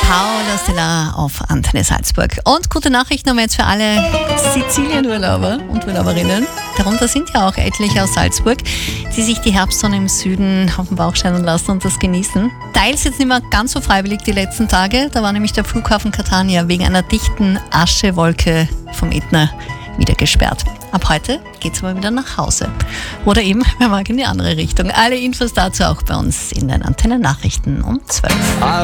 Paula Stella auf Antenne Salzburg. Und gute Nachricht nochmal jetzt für alle Sizilien-Urlauber und Urlauberinnen. Darunter sind ja auch etliche aus Salzburg, die sich die Herbstsonne im Süden auf den Bauch scheinen lassen und das genießen. Teils jetzt nicht mehr ganz so freiwillig die letzten Tage. Da war nämlich der Flughafen Catania wegen einer dichten Aschewolke vom Ätna wieder gesperrt. Ab heute geht's aber wieder nach Hause. Oder eben, wer mag, in die andere Richtung. Alle Infos dazu auch bei uns in den Antenne Nachrichten um 12.